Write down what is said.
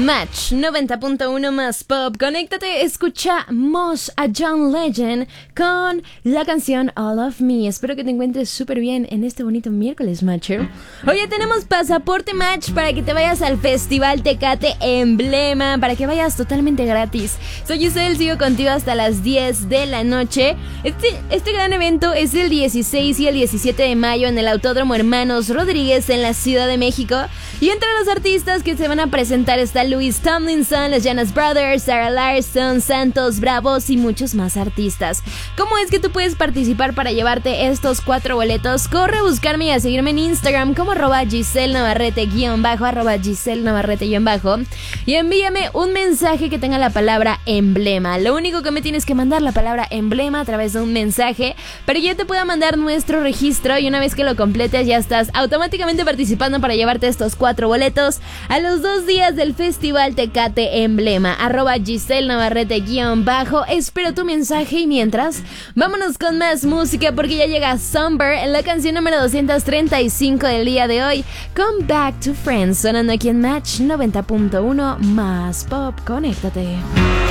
Match 90.1 más pop. Conéctate, escuchamos a John Legend con la canción All of Me. Espero que te encuentres súper bien en este bonito miércoles, Matcher. Hoy ya tenemos pasaporte Match para que te vayas al Festival Tecate Emblema, para que vayas totalmente gratis. Soy Giselle, sigo contigo hasta las 10 de la noche. Este gran evento es el 16 y el 17 de mayo en el Autódromo Hermanos Rodríguez en la Ciudad de México. Y entre los artistas que se van a presentar está Louis Tomlinson, los Jonas Brothers, Sarah Larsson, Santos Bravos y muchos más artistas. ¿Cómo es que tú puedes participar para llevarte estos 4 boletos? Corre a buscarme y a seguirme en Instagram como @GiselleNavarrete_, @GiselleNavarrete_, y envíame un mensaje que tenga la palabra emblema. Lo único que me tienes que mandar la palabra emblema a través de un mensaje, pero ya te puedo mandar nuestro registro y una vez que lo completes ya estás automáticamente participando para llevarte estos 4 boletos a los 2 días del Festival Tecate Emblema. @GiselleNavarrete_. Espero tu mensaje y mientras, vámonos con más música porque ya llega Somber en la canción número 235 del día de hoy con Back to Friends, sonando aquí en Match 90.1 más pop. Conéctate.